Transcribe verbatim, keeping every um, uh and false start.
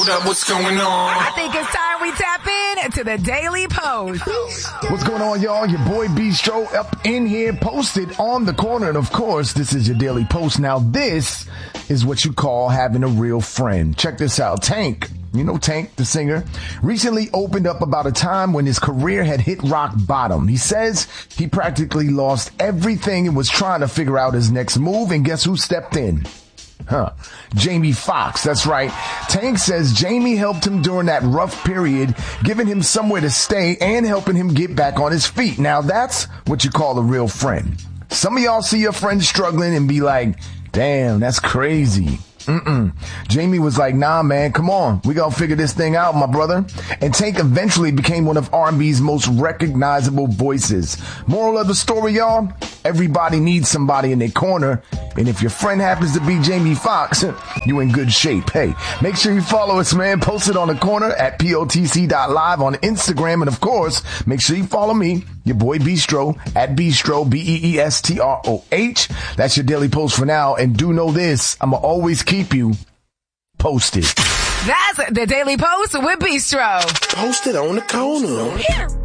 Hold up, what's going on? I think it's time we tap in to the Daily Post. What's going on, y'all? Your boy Bistro up in here, posted on the corner. And of course, this is your Daily Post. Now, this is what you call having a real friend. Check this out. Tank, you know Tank, the singer, recently opened up about a time when his career had hit rock bottom. He says he practically lost everything and was trying to figure out his next move. And guess who stepped in? Huh. Jamie Foxx. That's right. Tank says Jamie helped him during that rough period, giving him somewhere to stay and helping him get back on his feet. Now that's what you call a real friend. Some of y'all see your friend struggling and be like, damn, that's crazy. Mm-mm. Jamie was like, nah, man, come on. We gotta figure this thing out, my brother. And Tank eventually became one of R and B's most recognizable voices. Moral of the story, y'all, everybody needs somebody in their corner. And if your friend happens to be Jamie Foxx, you in good shape. Hey, make sure you follow us, man. Post it on the corner at P O T C dot live on Instagram. And of course, make sure you follow me, your boy Bistro, at Bistro, B E E S T R O H. That's your Daily Post for now. And do know this, I'ma always keep you posted. That's the Daily Post with Bistro. Posted on the corner. Here.